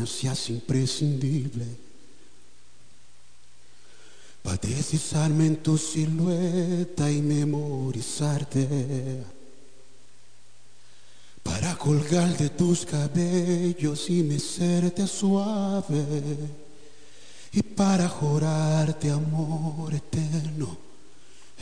me seas imprescindible, para deslizarme en tu silueta y memorizarte, para colgar de tus cabellos y mecerte suave, y para jurarte amor eterno